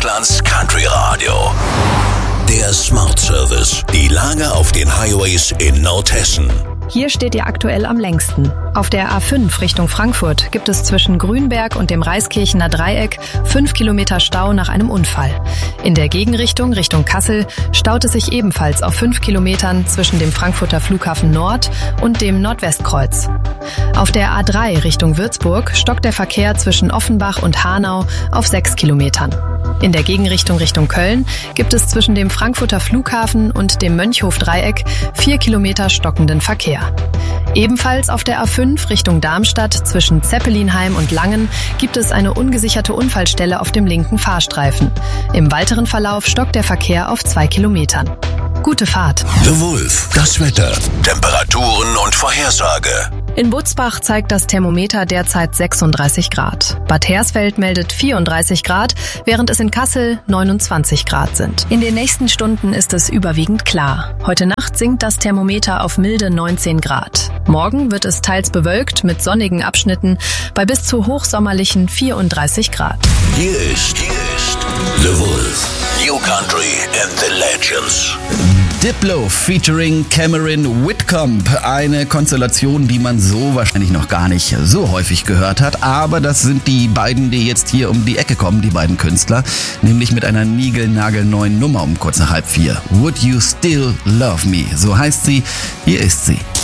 Deutschlands Country Radio. Der Smart Service. Die Lage auf den Highways in Nordhessen. Hier steht ihr aktuell am längsten. Auf der A5 Richtung Frankfurt gibt es zwischen Grünberg und dem Reiskirchener Dreieck 5 Kilometer Stau nach einem Unfall. In der Gegenrichtung Richtung Kassel staut es sich ebenfalls auf 5 Kilometern zwischen dem Frankfurter Flughafen Nord und dem Nordwestkreuz. Auf der A3 Richtung Würzburg stockt der Verkehr zwischen Offenbach und Hanau auf 6 Kilometern. In der Gegenrichtung Richtung Köln gibt es zwischen dem Frankfurter Flughafen und dem Mönchhof-Dreieck 4 Kilometer stockenden Verkehr. Ebenfalls auf der A5 Richtung Darmstadt zwischen Zeppelinheim und Langen gibt es eine ungesicherte Unfallstelle auf dem linken Fahrstreifen. Im weiteren Verlauf stockt der Verkehr auf 2 Kilometern. Gute Fahrt. The Wolf. Das Wetter, Temperaturen und Vorhersage. In Butzbach zeigt das Thermometer derzeit 36 Grad. Bad Hersfeld meldet 34 Grad, während es in Kassel 29 Grad sind. In den nächsten Stunden ist es überwiegend klar. Heute Nacht sinkt das Thermometer auf milde 19 Grad. Morgen wird es teils bewölkt mit sonnigen Abschnitten bei bis zu hochsommerlichen 34 Grad. Hier ist The Wolf. New Country and the Legends. Diplo featuring Cameron Whitcomb. Eine Konstellation, die man so wahrscheinlich noch gar nicht so häufig gehört hat. Aber das sind die beiden, die jetzt hier um die Ecke kommen, die beiden Künstler. Nämlich mit einer niegelnagelneuen Nummer um kurz nach 3:30. Would You Still Love Me? So heißt sie. Hier ist sie.